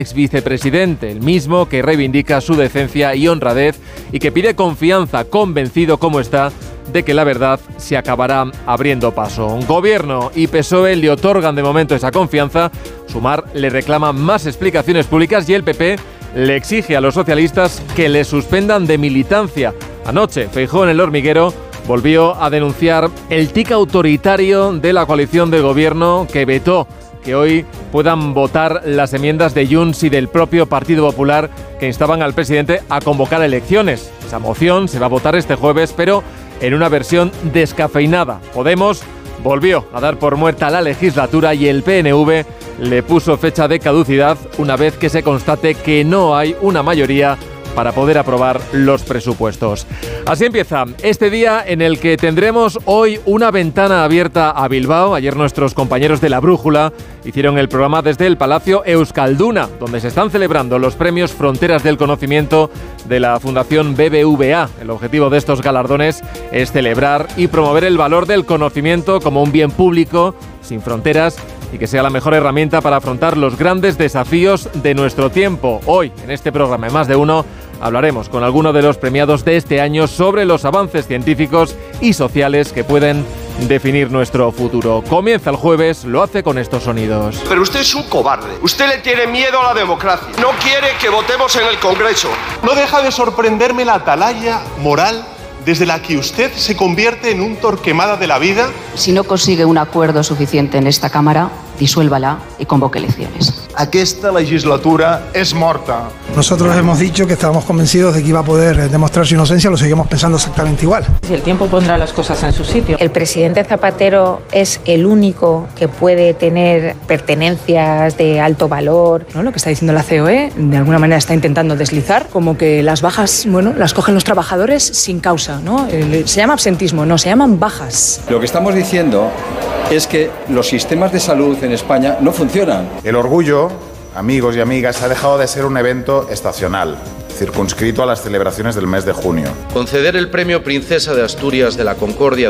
ex vicepresidente, el mismo que reivindica su decencia y honradez y que pide confianza, convencido como está de que la verdad se acabará abriendo paso. Gobierno y PSOE le otorgan de momento esa confianza, Sumar le reclama más explicaciones públicas y el PP le exige a los socialistas que le suspendan de militancia. Anoche, Feijóo en El Hormiguero volvió a denunciar el tic autoritario de la coalición del gobierno que vetó que hoy puedan votar las enmiendas de Junts y del propio Partido Popular que instaban al presidente a convocar elecciones. Esa moción se va a votar este jueves, pero en una versión descafeinada. Podemos volvió a dar por muerta la legislatura y el PNV le puso fecha de caducidad una vez que se constate que no hay una mayoría para poder aprobar los presupuestos. Así empieza este día en el que tendremos hoy una ventana abierta a Bilbao. Ayer nuestros compañeros de La Brújula hicieron el programa desde el Palacio Euskalduna, donde se están celebrando los premios Fronteras del Conocimiento de la Fundación BBVA. El objetivo de estos galardones es celebrar y promover el valor del conocimiento como un bien público, sin fronteras, y que sea la mejor herramienta para afrontar los grandes desafíos de nuestro tiempo. Hoy, en este programa de Más de Uno, hablaremos con alguno de los premiados de este año sobre los avances científicos y sociales que pueden definir nuestro futuro. Comienza el jueves, lo hace con estos sonidos. Pero usted es un cobarde. Usted le tiene miedo a la democracia. No quiere que votemos en el Congreso. No deja de sorprenderme la atalaya moral desde la que usted se convierte en un Torquemada de la vida. Si no consigue un acuerdo suficiente en esta Cámara, disuélvala y convoque elecciones. Aquesta legislatura es morta. Nosotros hemos dicho que estábamos convencidos de que iba a poder demostrar su inocencia, lo seguimos pensando exactamente igual. Si el tiempo pondrá las cosas en su sitio. El presidente Zapatero es el único que puede tener pertenencias de alto valor. ¿No? Lo que está diciendo la COE, de alguna manera está intentando deslizar, como que las bajas, las cogen los trabajadores sin causa, ¿no? Se llama absentismo, no, se llaman bajas. Lo que estamos diciendo es que los sistemas de salud en España no funcionan. El orgullo, amigos y amigas, ha dejado de ser un evento estacional, circunscrito a las celebraciones del mes de junio. Conceder el Premio Princesa de Asturias de la Concordia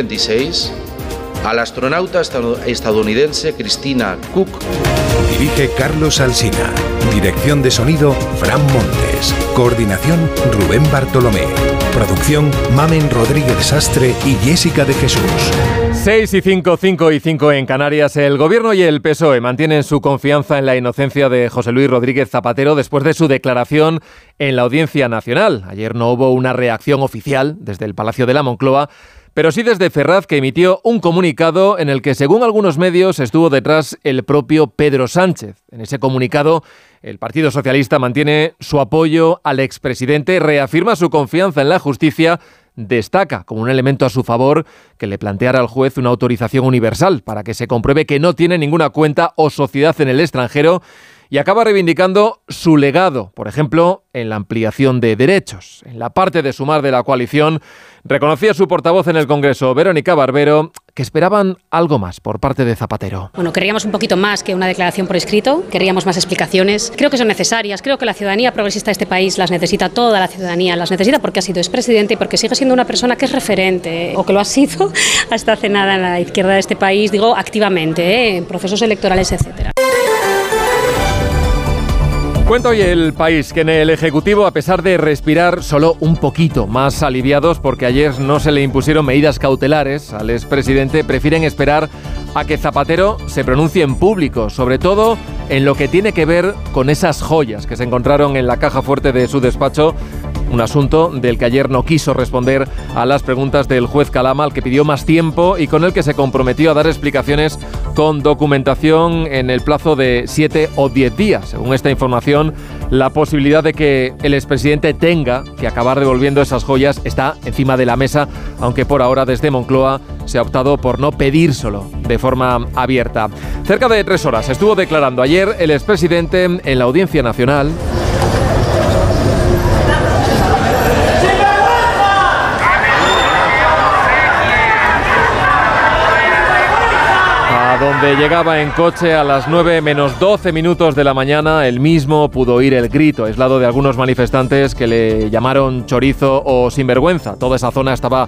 2026 al astronauta estadounidense Christina Koch. Dirige Carlos Alsina. Dirección de sonido, Fran Montes. Coordinación, Rubén Bartolomé. Producción, Mamen Rodríguez Sastre y Jessica de Jesús. 6 y 5, 5 y 5 en Canarias. El Gobierno y el PSOE mantienen su confianza en la inocencia de José Luis Rodríguez Zapatero después de su declaración en la Audiencia Nacional. Ayer no hubo una reacción oficial desde el Palacio de la Moncloa, pero sí desde Ferraz, que emitió un comunicado en el que, según algunos medios, estuvo detrás el propio Pedro Sánchez. En ese comunicado, el Partido Socialista mantiene su apoyo al expresidente, reafirma su confianza en la justicia, destaca como un elemento a su favor que le planteara al juez una autorización universal para que se compruebe que no tiene ninguna cuenta o sociedad en el extranjero, y acaba reivindicando su legado, por ejemplo, en la ampliación de derechos. En la parte de Sumar de la coalición, reconocía su portavoz en el Congreso, Verónica Barbero, que esperaban algo más por parte de Zapatero. Bueno, querríamos un poquito más que una declaración por escrito, querríamos más explicaciones. Creo que son necesarias, creo que la ciudadanía progresista de este país las necesita, toda la ciudadanía las necesita, porque ha sido expresidente y porque sigue siendo una persona que es referente, o que lo ha sido hasta hace nada en la izquierda de este país, digo activamente, en procesos electorales, etcétera. Cuenta hoy El País que en el Ejecutivo, a pesar de respirar solo un poquito más aliviados porque ayer no se le impusieron medidas cautelares al expresidente, prefieren esperar a que Zapatero se pronuncie en público, sobre todo en lo que tiene que ver con esas joyas que se encontraron en la caja fuerte de su despacho, un asunto del que ayer no quiso responder a las preguntas del juez Calama, al que pidió más tiempo y con el que se comprometió a dar explicaciones con documentación en el plazo de 7 o 10 días. Según esta información, la posibilidad de que el expresidente tenga que acabar devolviendo esas joyas está encima de la mesa, aunque por ahora desde Moncloa se ha optado por no pedírselo de forma abierta. Cerca de 3 horas estuvo declarando ayer el expresidente en la Audiencia Nacional. Donde llegaba en coche a las 9 menos 12 minutos de la mañana, él mismo pudo oír el grito aislado de algunos manifestantes que le llamaron chorizo o sinvergüenza. Toda esa zona estaba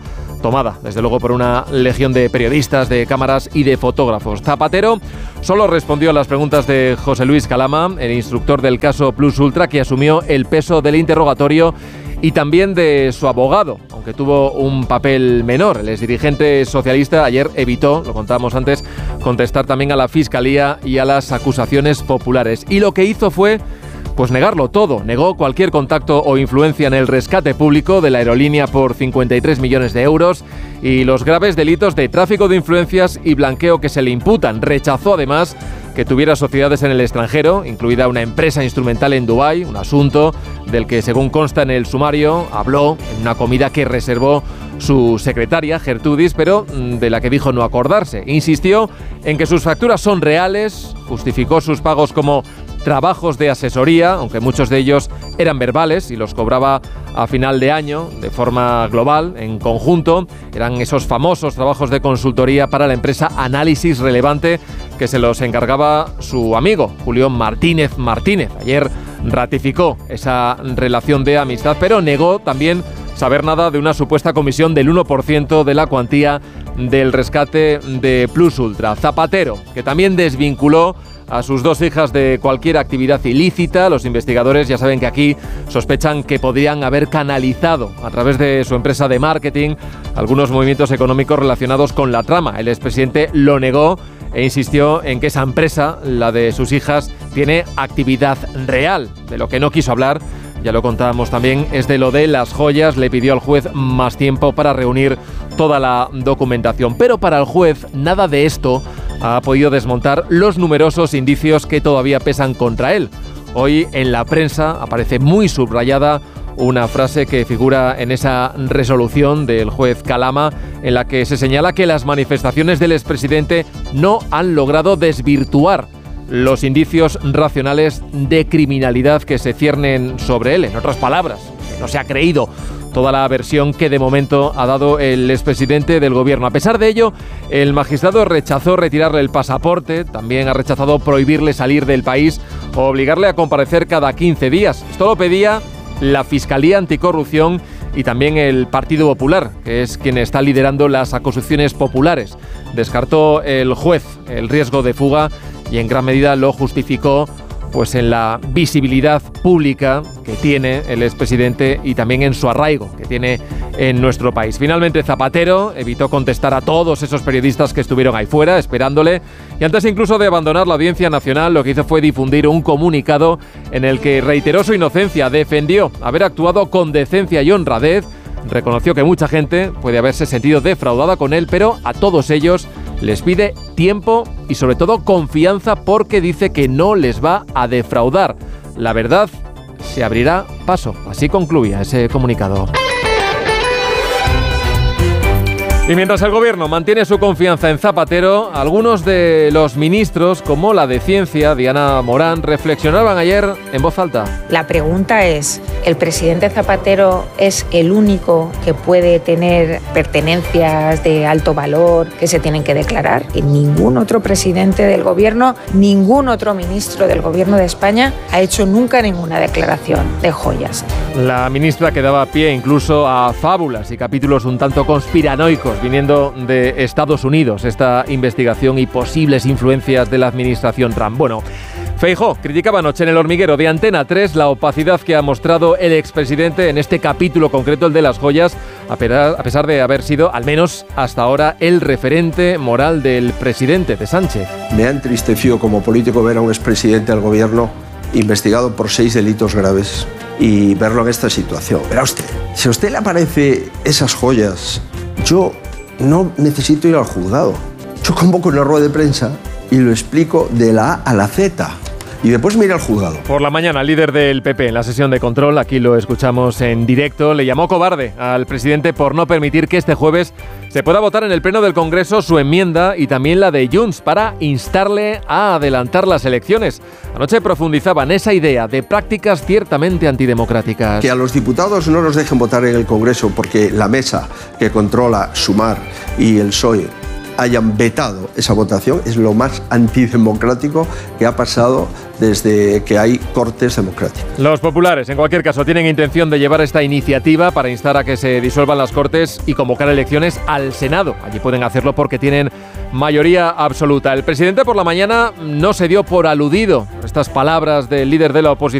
tomada, desde luego, por una legión de periodistas, de cámaras y de fotógrafos. Zapatero solo respondió a las preguntas de José Luis Calama, el instructor del caso Plus Ultra, que asumió el peso del interrogatorio y también de su abogado, aunque tuvo un papel menor. El exdirigente socialista ayer evitó, lo contábamos antes, contestar también a la Fiscalía y a las acusaciones populares. Y lo que hizo fue pues negarlo todo. Negó cualquier contacto o influencia en el rescate público de la aerolínea por 53 millones de euros y los graves delitos de tráfico de influencias y blanqueo que se le imputan. Rechazó además que tuviera sociedades en el extranjero, incluida una empresa instrumental en Dubái, un asunto del que, según consta en el sumario, habló en una comida que reservó su secretaria, Gertrudis, pero de la que dijo no acordarse. Insistió en que sus facturas son reales, justificó sus pagos como trabajos de asesoría, aunque muchos de ellos eran verbales y los cobraba a final de año de forma global, en conjunto. Eran esos famosos trabajos de consultoría para la empresa Análisis Relevante que se los encargaba su amigo, Julián Martínez Martínez. Ayer ratificó esa relación de amistad, pero negó también saber nada de una supuesta comisión del 1% de la cuantía del rescate de Plus Ultra. Zapatero, que también desvinculó a sus dos hijas de cualquier actividad ilícita. Los investigadores ya saben que aquí sospechan que podrían haber canalizado a través de su empresa de marketing algunos movimientos económicos relacionados con la trama. El expresidente lo negó e insistió en que esa empresa, la de sus hijas, tiene actividad real. De lo que no quiso hablar, ya lo contábamos también, es de lo de las joyas. Le pidió al juez más tiempo para reunir toda la documentación. Pero para el juez nada de esto ha podido desmontar los numerosos indicios que todavía pesan contra él. Hoy en la prensa aparece muy subrayada una frase que figura en esa resolución del juez Calama, en la que se señala que las manifestaciones del expresidente no han logrado desvirtuar los indicios racionales de criminalidad que se ciernen sobre él. En otras palabras, no se ha creído toda la versión que de momento ha dado el expresidente del gobierno. A pesar de ello, el magistrado rechazó retirarle el pasaporte, también ha rechazado prohibirle salir del país o obligarle a comparecer cada 15 días. Esto lo pedía la Fiscalía Anticorrupción y también el Partido Popular, que es quien está liderando las acusaciones populares. Descartó el juez el riesgo de fuga y en gran medida lo justificó pues en la visibilidad pública que tiene el expresidente y también en su arraigo que tiene en nuestro país. Finalmente, Zapatero evitó contestar a todos esos periodistas que estuvieron ahí fuera esperándole, y antes incluso de abandonar la Audiencia Nacional, lo que hizo fue difundir un comunicado en el que reiteró su inocencia, defendió haber actuado con decencia y honradez, reconoció que mucha gente puede haberse sentido defraudada con él, pero a todos ellos les pide tiempo y sobre todo confianza, porque dice que no les va a defraudar. La verdad se abrirá paso. Así concluía ese comunicado. Y mientras el gobierno mantiene su confianza en Zapatero, algunos de los ministros, como la de Ciencia, Diana Morán, reflexionaban ayer en voz alta. La pregunta es, ¿el presidente Zapatero es el único que puede tener pertenencias de alto valor que se tienen que declarar? Y ningún otro presidente del gobierno, ningún otro ministro del gobierno de España ha hecho nunca ninguna declaración de joyas. La ministra que daba pie incluso a fábulas y capítulos un tanto conspiranoicos viniendo de Estados Unidos, esta investigación y posibles influencias de la administración Trump. Bueno, Feijóo criticaba anoche en El Hormiguero de Antena 3 la opacidad que ha mostrado el expresidente en este capítulo concreto, el de las joyas, a pesar de haber sido, al menos hasta ahora, el referente moral del presidente, de Sánchez. Me ha entristecido como político ver a un expresidente del gobierno investigado por 6 delitos graves y verlo en esta situación. Verá usted, si a usted le aparece esas joyas, yo no necesito ir al juzgado. Yo convoco una rueda de prensa y lo explico de la A a la Z. Y después me iré al juzgado. Por la mañana, el líder del PP en la sesión de control, aquí lo escuchamos en directo, le llamó cobarde al presidente por no permitir que este jueves se pueda votar en el Pleno del Congreso su enmienda y también la de Junts para instarle a adelantar las elecciones. Anoche profundizaban esa idea de prácticas ciertamente antidemocráticas. Que a los diputados no los dejen votar en el Congreso porque la mesa que controla Sumar y el PSOE hayan vetado esa votación es lo más antidemocrático que ha pasado desde que hay cortes democráticos. Los populares, en cualquier caso, tienen intención de llevar esta iniciativa para instar a que se disuelvan las Cortes y convocar elecciones al Senado. Allí pueden hacerlo porque tienen mayoría absoluta. El presidente por la mañana no se dio por aludido. Estas palabras del líder de la oposición